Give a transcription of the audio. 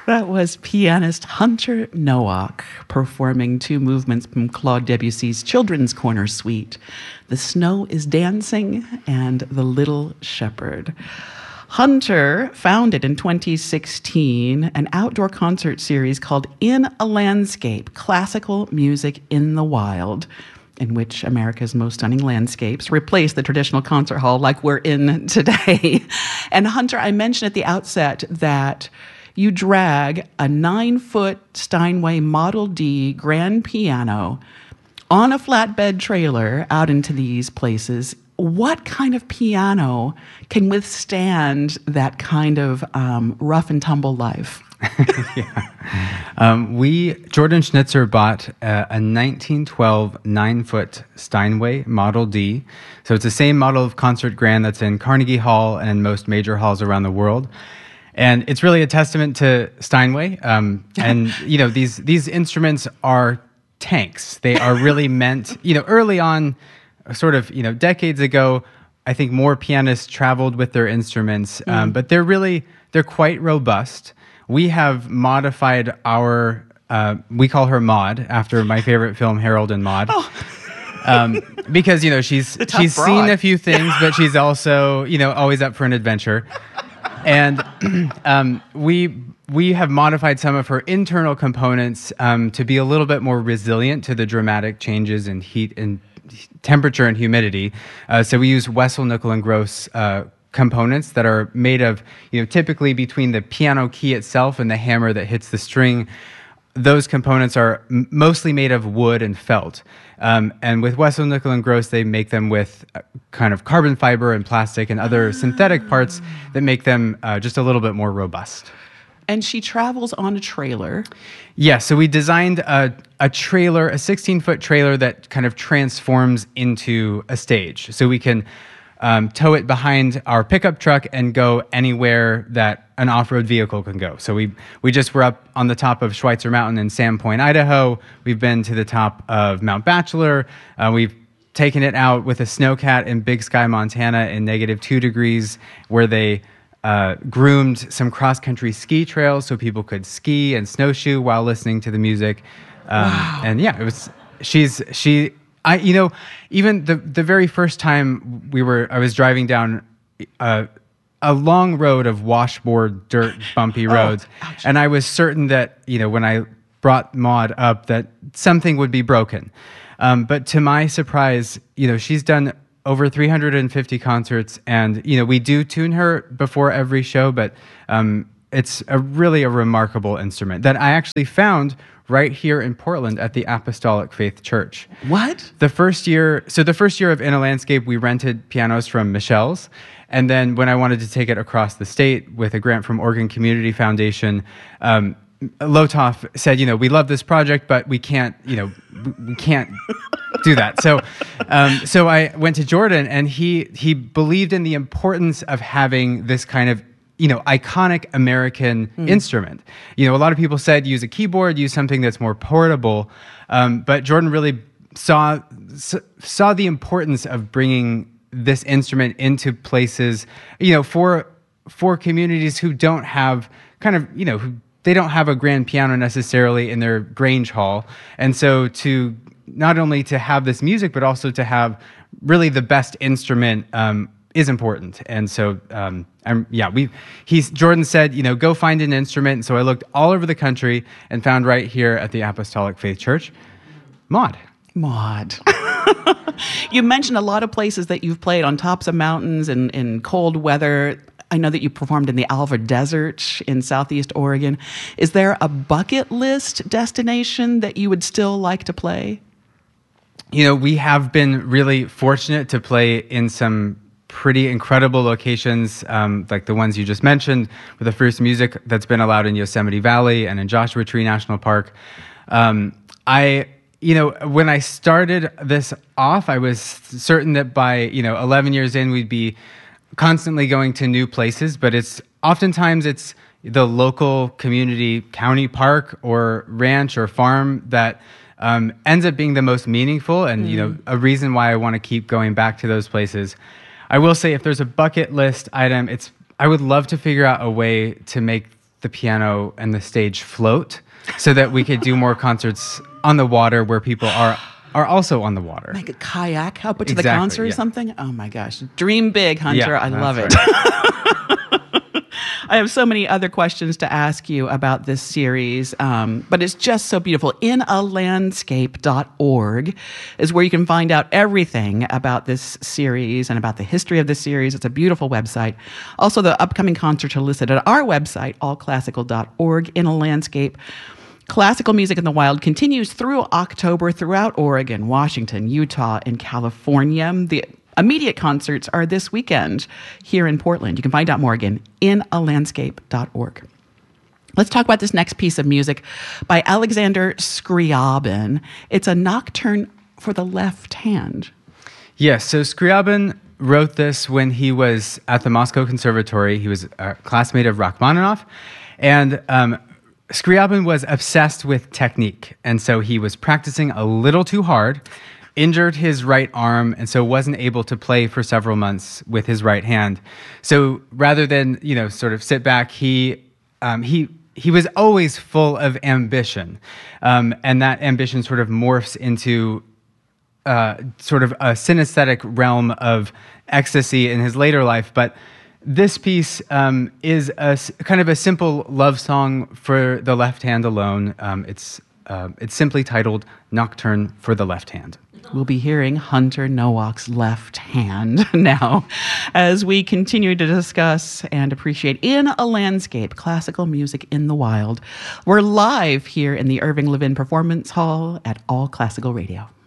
That was pianist Hunter Nowak performing two movements from Claude Debussy's Children's Corner Suite, The Snow is Dancing and The Little Shepherd. Hunter founded in 2016 an outdoor concert series called In a Landscape, Classical Music in the Wild, in which America's most stunning landscapes replace the traditional concert hall like we're in today. And Hunter, I mentioned at the outset that you drag a 9-foot Steinway Model D grand piano on a flatbed trailer out into these places. What kind of piano can withstand that kind of rough and tumble life? Jordan Schnitzer bought a 1912 9-foot Steinway Model D. So it's the same model of concert grand that's in Carnegie Hall and most major halls around the world. And it's really a testament to Steinway. And, these instruments are tanks. They are really meant, early on, sort of, decades ago, I think more pianists traveled with their instruments, but they're quite robust. We have modified our, we call her Maud, after my favorite film, Harold and Maude. Oh. Because, she's seen a few things, but she's also, always up for an adventure. And we have modified some of her internal components to be a little bit more resilient to the dramatic changes in heat and temperature and humidity. So we use Wessel, Nickel, and Gross components that are made of, typically between the piano key itself and the hammer that hits the string. Those components are mostly made of wood and felt. And with Wessel, Nickel, and Gross, they make them with kind of carbon fiber and plastic and other synthetic parts that make them just a little bit more robust. And she travels on a trailer. Yeah, so we designed a trailer, a 16-foot trailer that kind of transforms into a stage. So we can tow it behind our pickup truck and go anywhere that an off-road vehicle can go. So we just were up on the top of Schweitzer Mountain in Sandpoint, Idaho. We've been to the top of Mount Bachelor. We've taken it out with a snowcat in Big Sky, Montana in -2 degrees, where they groomed some cross-country ski trails so people could ski and snowshoe while listening to the music. Wow. And yeah, it was, even the very first time I was driving down a long road of washboard, dirt, bumpy roads, and I was certain that, when I brought Maud up, that something would be broken. But to my surprise, she's done over 350 concerts, and, we do tune her before every show, but it's really a remarkable instrument that I actually found right here in Portland at the Apostolic Faith Church. What? The first year of In a Landscape, we rented pianos from Michelle's. And then when I wanted to take it across the state with a grant from Oregon Community Foundation, Lotoff said, we love this project, but we can't do that. So I went to Jordan, and he believed in the importance of having this kind of iconic American instrument. A lot of people said use a keyboard, use something that's more portable. But Jordan really saw the importance of bringing this instrument into places, for communities who don't have they don't have a grand piano necessarily in their Grange Hall. And so to not only to have this music, but also to have really the best instrument is important. And so, Jordan said, go find an instrument. And so I looked all over the country and found right here at the Apostolic Faith Church, Maud. You mentioned a lot of places that you've played on tops of mountains and in cold weather. I know that you performed in the Alva Desert in Southeast Oregon. Is there a bucket list destination that you would still like to play? We have been really fortunate to play in some pretty incredible locations, like the ones you just mentioned, with the first music that's been allowed in Yosemite Valley and in Joshua Tree National Park. When I started this off, I was certain that by, 11 years in, we'd be constantly going to new places, but oftentimes it's the local community county park or ranch or farm that ends up being the most meaningful and, a reason why I want to keep going back to those places. I will say if there's a bucket list item, I would love to figure out a way to make the piano and the stage float so that we could do more concerts on the water where people are also on the water. Make a kayak up to the Exactly, concert or something? Oh my gosh. Dream big, Hunter. Yeah, I love it. right. I have so many other questions to ask you about this series, but it's just so beautiful. inalandscape.org is where you can find out everything about this series and about the history of this series. It's a beautiful website. Also, the upcoming concerts are listed at our website, allclassical.org. In a Landscape, classical music in the wild continues through October throughout Oregon, Washington, Utah, and California. The immediate concerts are this weekend here in Portland. You can find out more again inalandscape.org. Let's talk about this next piece of music by Alexander Scriabin. It's a nocturne for the left hand. Yes, so Scriabin wrote this when he was at the Moscow Conservatory. He was a classmate of Rachmaninoff, and Scriabin was obsessed with technique, and so he was practicing a little too hard, injured his right arm, and so wasn't able to play for several months with his right hand. So rather than, sort of sit back, he was always full of ambition, and that ambition sort of morphs into sort of a synesthetic realm of ecstasy in his later life. But this piece is kind of a simple love song for the left hand alone. It's simply titled Nocturne for the Left Hand. We'll be hearing Hunter Nowak's Left Hand now as we continue to discuss and appreciate In a Landscape, classical music in the wild. We're live here in the Irving Levin Performance Hall at All Classical Radio.